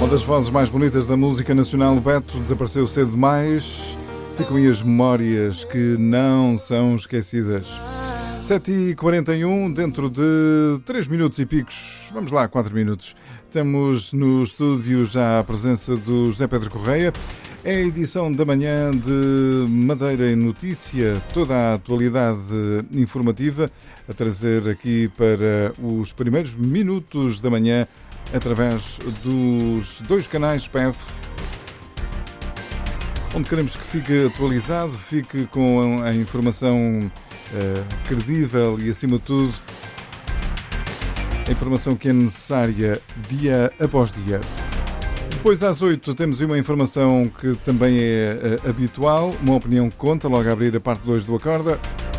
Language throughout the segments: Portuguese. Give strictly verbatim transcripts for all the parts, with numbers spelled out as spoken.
Uma das vozes mais bonitas da música nacional, Beto, desapareceu cedo demais. Ficam aí as memórias que não são esquecidas. sete e quarenta e um, dentro de três minutos e picos, vamos lá, quatro minutos. Temos no estúdio já a presença do José Pedro Correia. É a edição da manhã de Madeira em Notícia, toda a atualidade informativa a trazer aqui para os primeiros minutos da manhã através dos dois canais P E F, onde queremos que fique atualizado, fique com a informação uh, credível e, acima de tudo, a informação que é necessária dia após dia. Depois, às oito, temos uma informação que também é uh, habitual, uma opinião que conta, logo a abrir a parte dois do Acorda.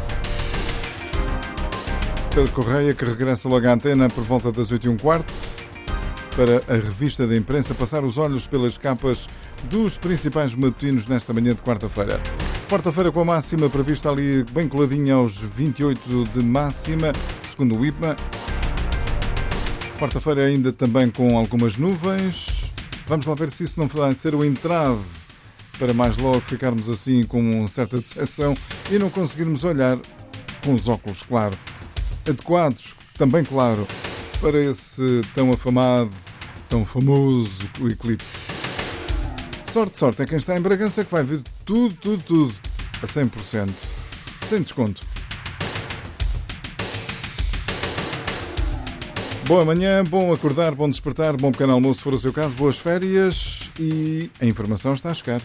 Pedro Correia, que regressa logo à antena por volta das oito e um quarto, para a revista da imprensa, passar os olhos pelas capas dos principais matutinos nesta manhã de quarta-feira. Quarta-feira com a máxima prevista ali bem coladinha aos vinte e oito de máxima, segundo o I P M A. Quarta-feira ainda também com algumas nuvens. Vamos lá ver se isso não vai ser o entrave para mais logo ficarmos assim com certa decepção e não conseguirmos olhar com os óculos, claro, adequados, também claro, para esse tão afamado, tão famoso eclipse. Sorte, sorte, é quem está em Bragança que vai ver tudo, tudo, tudo a cem por cento, sem desconto. Boa manhã, bom acordar, bom despertar, bom pequeno almoço, se for o seu caso, boas férias e a informação está a chegar.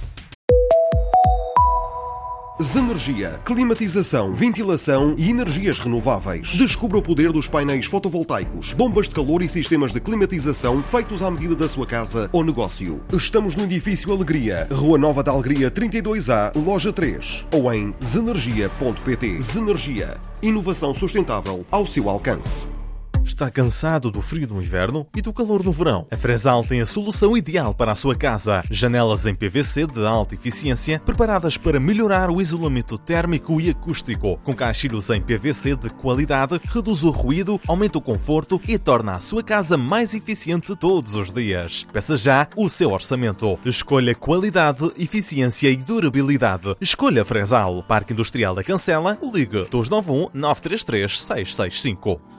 Zenergia, climatização, ventilação e energias renováveis. Descubra o poder dos painéis fotovoltaicos, bombas de calor e sistemas de climatização feitos à medida da sua casa ou negócio. Estamos no edifício Alegria, Rua Nova da Alegria trinta e dois A, Loja três, ou em zenergia ponto pt. Zenergia, inovação sustentável ao seu alcance. Está cansado do frio no inverno e do calor no verão? A Fresal tem a solução ideal para a sua casa. Janelas em P V C de alta eficiência, preparadas para melhorar o isolamento térmico e acústico. Com caixilhos em P V C de qualidade, reduz o ruído, aumenta o conforto e torna a sua casa mais eficiente todos os dias. Peça já o seu orçamento. Escolha qualidade, eficiência e durabilidade. Escolha Fresal. Parque Industrial da Cancela. Ligue dois nove um, nove três três, seis seis cinco.